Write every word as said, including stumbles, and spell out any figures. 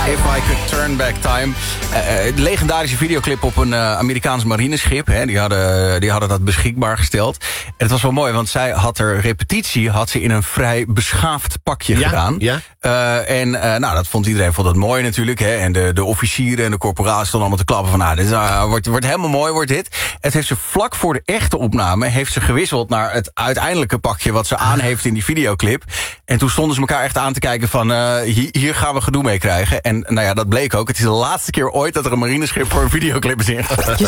If I Could Turn Back Time. Uh, uh, legendarische videoclip op een uh, Amerikaans marineschip. Hè. Die, hadden, die hadden dat beschikbaar gesteld. En het was wel mooi, want zij had er repetitie... had ze in een vrij beschaafd pakje ja, gedaan. Ja. Uh, en uh, nou, dat vond iedereen vond dat mooi natuurlijk. Hè. En de, de officieren en de corporaties stonden allemaal te klappen van... nou, dit uh, wordt, wordt helemaal mooi, wordt dit. Het heeft ze vlak voor de echte opname... heeft ze gewisseld naar het uiteindelijke pakje... wat ze aan heeft in die videoclip. En toen stonden ze elkaar echt aan te kijken van... Uh, hier, hier gaan we gedoe mee krijgen. En nou ja, dat bleek ook. Het is de laatste keer ooit dat er een marineschip voor een videoclip is ingegaan.